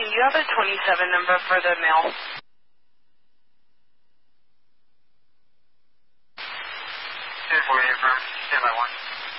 Do you have a 27 number for the mail? 248 firm, stand by 1.